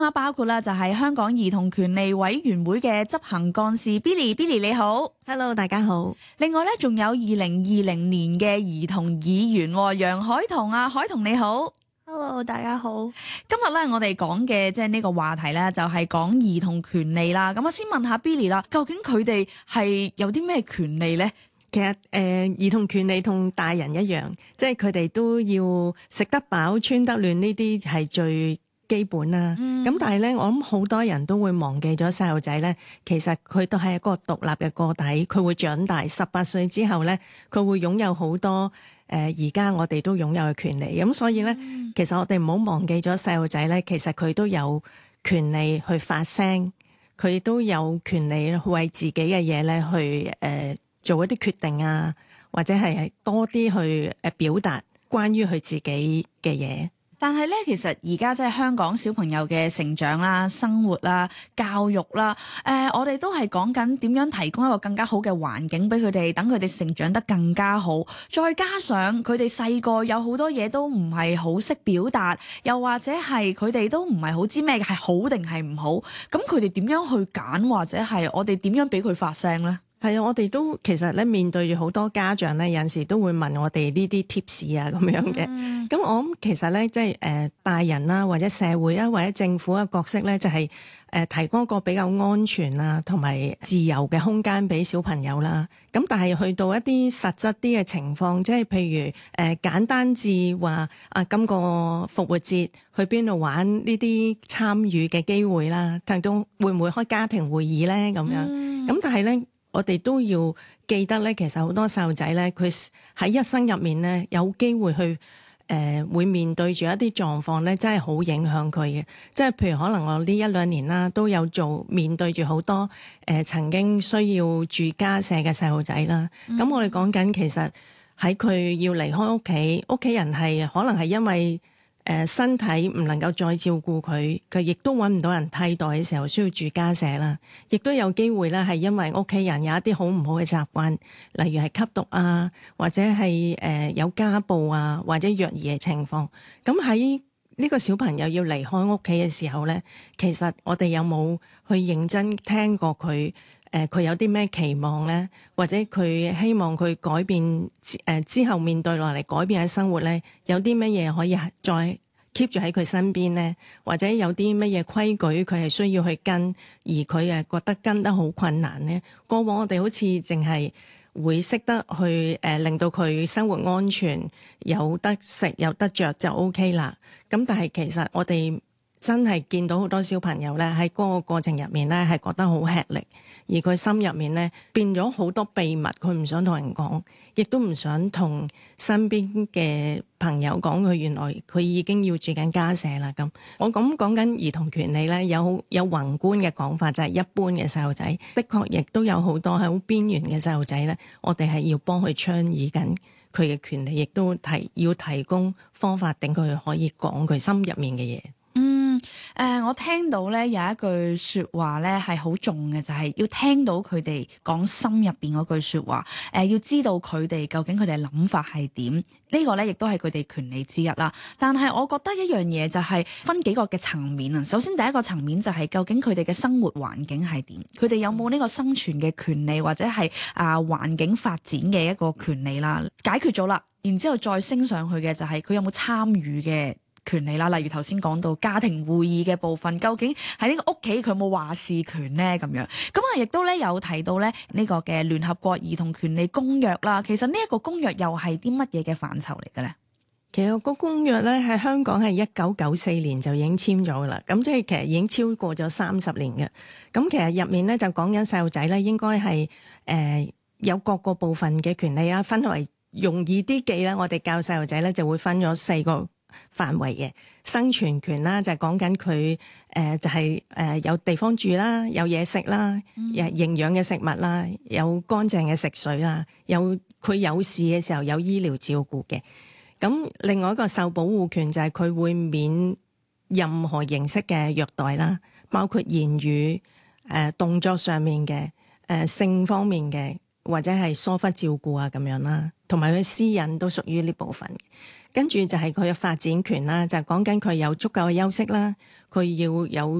包括啦就係香港兒童權利委員會嘅執行幹事 Billy 你好。 Hello， 大家好。 另外咧仲有2020年嘅兒童議員楊海彤啊，海彤你好。 Hello， 大家好。 今日咧我哋講嘅即係呢個話題咧就係講兒童權利啦。咁我先問下 Billy 啦，究竟佢哋係有啲咩權利呢？ 其實兒童權利同大人一樣，即係佢哋都要食得飽穿得暖，呢啲係最基本啦。咁但係咧，我諗好多人都會忘記咗細路仔咧，其實佢都係一個獨立嘅個體，佢會長大18歲之後咧，佢會擁有好多而家我哋都擁有嘅權利。咁所以咧，其實我哋唔好忘記咗細路仔咧，其實佢都有權利去發聲，佢都有權利為自己嘅嘢咧去做一啲決定啊，或者係多啲去表達關於佢自己嘅嘢。 但係咧，其實而家即係香港小朋友嘅成長啦、生活啦、教育啦，我哋都係講緊點樣提供一個更加好嘅環境俾佢哋，等佢哋成長得更加好。再加上佢哋細個有好多嘢都唔係好識表達，又或者係佢哋都唔係好知咩係好定係唔好。咁佢哋點樣去揀，或者係我哋點樣俾佢發聲呢？ 係啊，我哋都其實咧面對住好多家長咧，有陣時都會問我哋呢啲 tips 啊咁樣嘅。咁我諗其實咧，即係大人啦，或者社會啊，或者政府嘅角色咧，就係提供一個比較安全啊同埋自由嘅空間俾小朋友啦。咁但係去到一啲實質啲嘅情況，即係譬如簡單至話今個復活節去邊度玩呢啲參與嘅機會啦，睇到會唔會開家庭會議咧咁樣。咁但係咧，我哋都要記得咧，其實好多細路仔咧，佢喺一生入面咧，有機會去會面對住一啲狀況咧，真係好影響佢嘅。即係譬如可能我呢1-2年啦，都有面對住好多曾經需要住家舍嘅細路仔啦。咁我哋講緊其實喺佢要離開屋企，屋企人係可能係因為身體唔能夠再照顧佢，佢亦都揾唔到人替代嘅時候，需要住家舍啦。亦都有機會咧，係因為屋企人有一啲好唔好嘅習慣，例如係吸毒啊，或者係有家暴啊，或者虐兒嘅情況。咁喺呢個小朋友要離開屋企嘅時候咧，其實我哋有冇去認真聽過佢？佢有啲咩期望咧，或者佢希望佢改變之後面對落嚟改變嘅生活咧，有啲乜嘢可以再 keep 住喺佢身邊咧，或者有啲乜嘢規矩佢係需要去跟，而佢覺得跟得好困難咧。過往我哋好似淨係會識得去令到佢生活安全，有得食有得着就 OK 啦。咁但係其實我哋真係見到好多小朋友咧，喺嗰個過程入面咧，係覺得好吃力，而佢心入面咧變咗好多秘密，佢唔想同人講，亦都唔想同身邊嘅朋友講佢原來佢已經要住緊家舍啦。咁我咁講緊兒童權利咧，有宏觀嘅講法，就係一般嘅細路仔，的確亦都有好多係好邊緣嘅細路仔咧，我哋係要幫佢倡議緊佢嘅權利，亦都要提供方法，令佢可以講佢心入面嘅嘢。 我聽到咧有一句說話咧係好重嘅，就係要聽到佢哋講心入邊嗰句說話，要知道佢哋究竟佢哋嘅諗法係點，呢個咧亦都係佢哋權利之一啦。但係我覺得一樣嘢就係分幾個嘅層面啊。首先第一個層面就係究竟佢哋嘅生活環境係點，佢哋有冇呢個生存嘅權利，或者係環境發展嘅一個權利啦，解決咗啦，然之後再升上去嘅就係佢有冇參與嘅權利啦，例如頭先講到家庭會議嘅部分，究竟喺呢個屋企佢有冇話事權呢？咁樣咁亦都咧有提到咧呢個嘅聯合國兒童權利公約啦。其實呢一個公約又係啲乜嘢嘅範疇嚟嘅咧？ 其實個公約咧喺香港係1994年就已經簽咗噶啦，咁即係其實已經超過咗30年嘅。咁其實入面咧就講緊細路仔咧應該係有各個部分嘅權利啦，分為容易啲記啦。我哋教細路仔咧就會分咗4個範圍嘅。生存權啦，就係講緊佢就係有地方住啦，有嘢食啦，營養嘅食物啦，有乾淨嘅食水啦，佢有事嘅時候有醫療照顧嘅。咁另外一個受保護權就係佢會免任何形式嘅虐待啦，包括言語、動作上面嘅、性方面嘅、 或者係疏忽照顧啊咁樣啦，同埋佢私隱都屬於呢部分。跟住就係佢嘅發展權啦，就係講緊佢有足夠嘅休息啦，佢要有